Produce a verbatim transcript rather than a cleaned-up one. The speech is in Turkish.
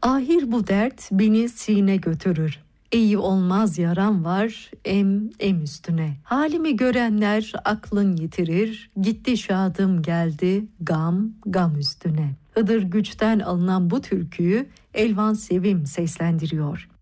Ahir bu dert beni sine götürür. İyi olmaz yaram var em em üstüne. Halimi görenler aklın yitirir. Gitti şadım geldi gam gam üstüne. Iğdır Güç'ten alınan bu türküyü Elvan Sevim seslendiriyor.